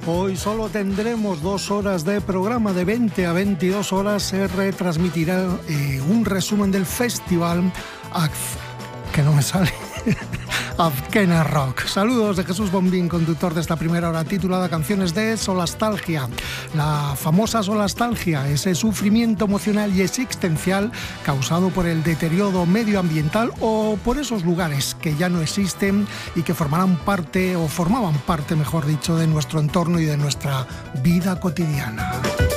Hoy solo tendremos 2 horas de programa. De 20 a 22 horas se retransmitirá un resumen del festival que no me sale. Azkena Rock. Saludos de Jesús Bombín, conductor de esta primera hora titulada Canciones de Solastalgia. La famosa solastalgia, ese sufrimiento emocional y existencial causado por el deterioro medioambiental o por esos lugares que ya no existen y que formaban parte, mejor dicho, de nuestro entorno y de nuestra vida cotidiana.